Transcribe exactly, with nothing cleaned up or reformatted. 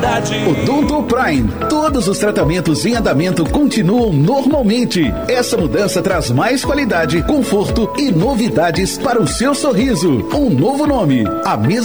qualidade. Odonto Prime. Todos os tratamentos em andamento continuam normalmente. Essa mudança traz mais qualidade, conforto e novidades para o seu sorriso. Um novo nome. A mesma